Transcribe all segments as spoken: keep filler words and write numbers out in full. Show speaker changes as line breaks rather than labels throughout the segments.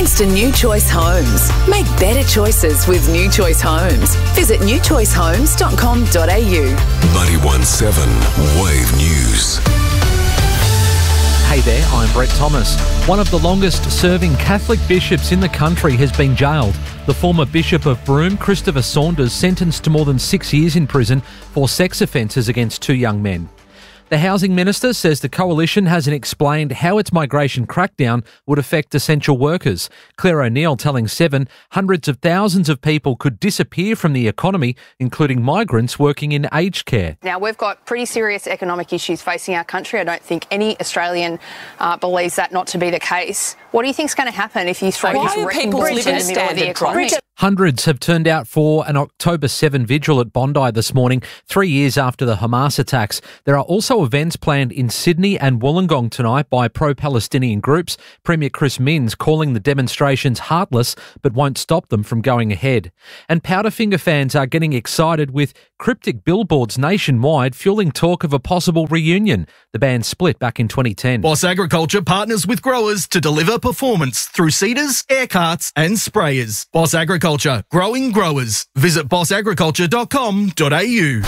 Thanks to New Choice Homes. Make better choices with New Choice Homes. Visit new choice homes dot com dot a u.
ninety-one point seven Wave News.
Hey there, I'm Brett Thomas. One of the longest-serving Catholic bishops in the country has been jailed. The former Bishop of Broome, Christopher Saunders, sentenced to more than six years in prison for sex offences against two young men. The Housing Minister says the Coalition hasn't explained how its migration crackdown would affect essential workers. Claire O'Neill telling Seven hundreds of thousands of people could disappear from the economy, including migrants working in aged care.
Now, we've got pretty serious economic issues facing our country. I don't think any Australian uh, believes that not to be the case. What do you think is going to happen if you throw
Why
this
are
wrecking
people
ball
living
in the middle of the economy?
Hundreds have turned out for an October seventh vigil at Bondi this morning, three years after the Hamas attacks. There are also events planned in Sydney and Wollongong tonight by pro-Palestinian groups. Premier Chris Minns calling the demonstrations heartless but won't stop them from going ahead. And Powderfinger fans are getting excited with cryptic billboards nationwide fueling talk of a possible reunion. The band split back in twenty ten.
Boss Agriculture partners with growers to deliver performance through seeders, air carts and sprayers. Boss Agriculture, growing growers. Visit boss agriculture dot com dot a u.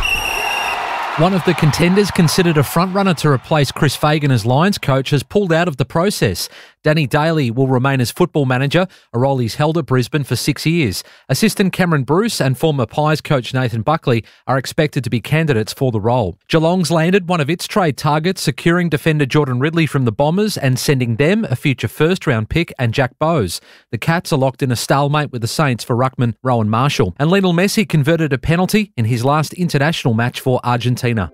One of the contenders considered a frontrunner to replace Chris Fagan as Lions coach has pulled out of the process. Danny Daly will remain as football manager, a role he's held at Brisbane for six years. Assistant Cameron Bruce and former Pies coach Nathan Buckley are expected to be candidates for the role. Geelong's landed one of its trade targets, securing defender Jordan Ridley from the Bombers and sending them a future first-round pick and Jack Bowes. The Cats are locked in a stalemate with the Saints for ruckman Rowan Marshall. And Lionel Messi converted a penalty in his last international match for Argentina.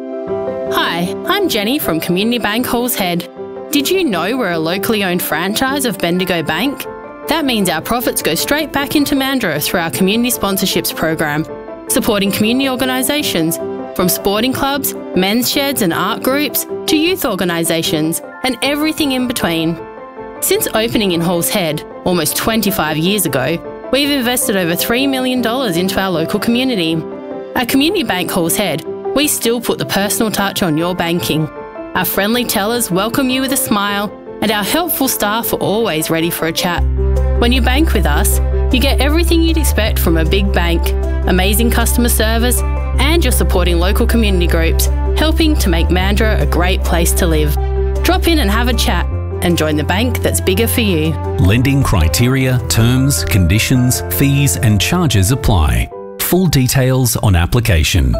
Hi, I'm Jenny from Community Bank Halls Head. Did you know we're a locally owned franchise of Bendigo Bank? That means our profits go straight back into Mandurah through our community sponsorships program, supporting community organisations, from sporting clubs, men's sheds and art groups, to youth organisations, and everything in between. Since opening in Halls Head, almost twenty-five years ago, we've invested over three million dollars into our local community. At Community Bank Halls Head, we still put the personal touch on your banking. Our friendly tellers welcome you with a smile, and our helpful staff are always ready for a chat. When you bank with us, you get everything you'd expect from a big bank, amazing customer service, and you're supporting local community groups, helping to make Mandurah a great place to live. Drop in and have a chat and join the bank that's bigger for you.
Lending criteria, terms, conditions, fees and charges apply. Full details on application.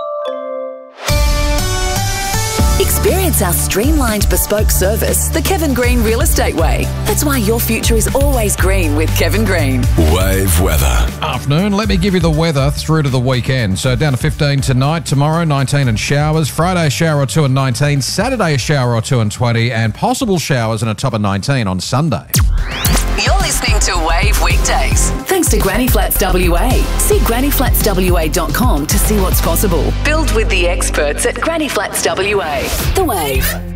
Experience our streamlined bespoke service, the Kevin Green Real Estate Way. That's why your future is always green with Kevin Green.
Wave weather.
Afternoon, let me give you the weather through to the weekend. So down to fifteen tonight, tomorrow nineteen and showers, Friday a shower or two and nineteen, Saturday a shower or two and twenty, and possible showers and a top of nineteen on Sunday.
You're listening to Wave Weekdays. Thanks to Granny Flats W A. See granny flats w a dot com to see what's possible. Build with the experts at Granny Flats W A. The Wave.